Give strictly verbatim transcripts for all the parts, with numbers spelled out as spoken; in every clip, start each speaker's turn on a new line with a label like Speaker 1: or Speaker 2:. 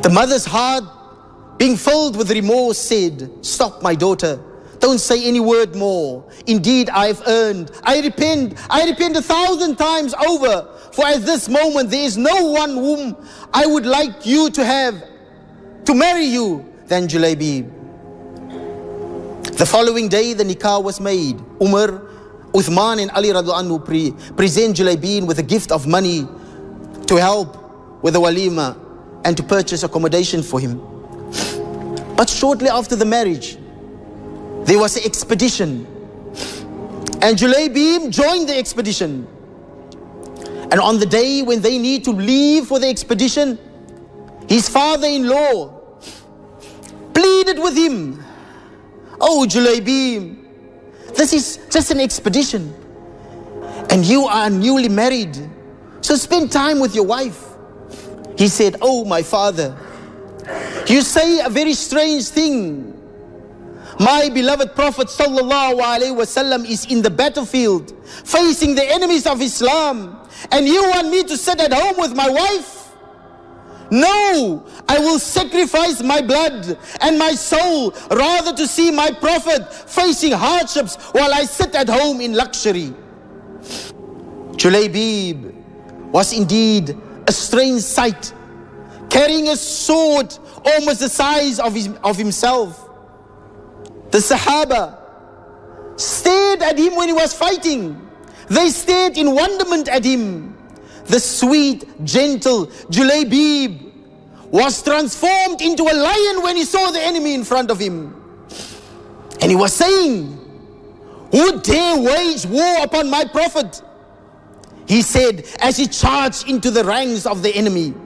Speaker 1: The mother's heart, being filled with remorse, said, "Stop, my daughter. Don't say any word more. Indeed, I have earned. I repent. I repent a thousand times over. For at this moment, there is no one whom I would like you to have, to marry you, than Julaybib." The following day, the nikah was made. Umar, Uthman and Ali radiallahu anhu pre present Julaybib with a gift of money to help with the walima and to purchase accommodation for him. But shortly after the marriage, there was an expedition, and Julaybib joined the expedition. And on the day when they need to leave for the expedition, his father-in-law pleaded with him, "Oh Julaybib, this is just an expedition, and you are newly married, so spend time with your wife." He said, "Oh my father, you say a very strange thing. My beloved Prophet sallallahu alaihi wasallam is in the battlefield, facing the enemies of Islam, and you want me to sit at home with my wife? No, I will sacrifice my blood and my soul rather to see my Prophet facing hardships while I sit at home in luxury." Julaybib was indeed a strange sight, carrying a sword almost the size of, his, of himself. The Sahaba stared at him when he was fighting. They stared in wonderment at him. The sweet, gentle Julaybib was transformed into a lion when he saw the enemy in front of him. And he was saying, "Who dare wage war upon my Prophet?" He said as he charged into the ranks of the enemy.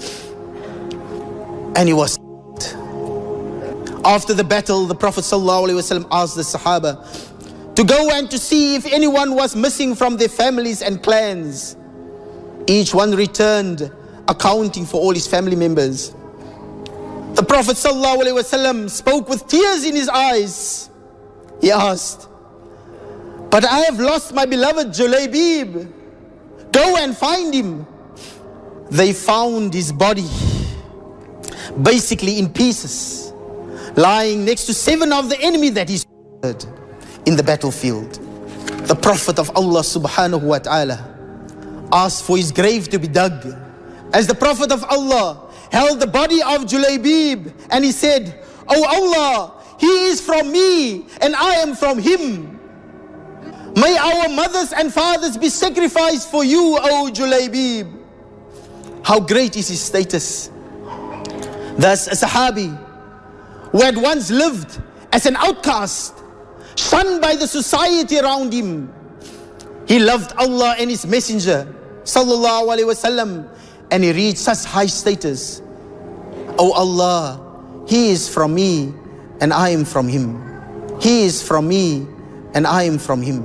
Speaker 1: And he was. After the battle, the Prophet ﷺ asked the Sahaba to go and to see if anyone was missing from their families and clans. Each one returned, accounting for all his family members. The Prophet ﷺ spoke with tears in his eyes. He asked, "But I have lost my beloved Julaybib. Go and find him." They found his body, basically in pieces, lying next to seven of the enemy that he slaughtered in the battlefield. The Prophet of Allah subhanahu wa ta'ala asked for his grave to be dug. As the Prophet of Allah held the body of Julaybib, and he said, "Oh Allah, he is from me and I am from him. May our mothers and fathers be sacrificed for you, O Julaybib." How great is his status. Thus a Sahabi who had once lived as an outcast, shunned by the society around him, he loved Allah and his messenger sallallahu alaihi wasallam, and he reached such high status. "Oh Allah, he is from me and I am from him. He is from me and I am from him."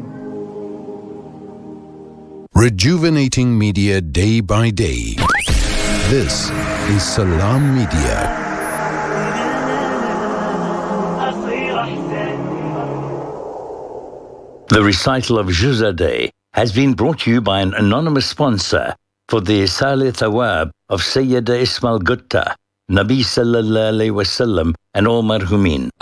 Speaker 2: Rejuvenating media day by day. This is Salam Media.
Speaker 3: The recital of Juzadeh has been brought to you by an anonymous sponsor for the Salih Thawab of Sayyida Ismail Gutta, Nabi Sallallahu Alaihi Wasallam and all marhumin.